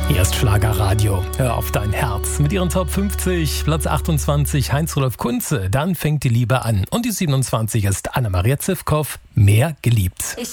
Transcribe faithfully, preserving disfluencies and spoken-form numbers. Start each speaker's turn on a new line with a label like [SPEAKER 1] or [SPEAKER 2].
[SPEAKER 1] Hier ist Schlagerradio. Hör auf dein Herz. Mit ihren Top fünfzig, Platz achtundzwanzig Heinz-Rudolf Kunze. Dann fängt die Liebe an. Und die siebenundzwanzig ist Anna-Maria Zivkow, Mehr geliebt.
[SPEAKER 2] Ich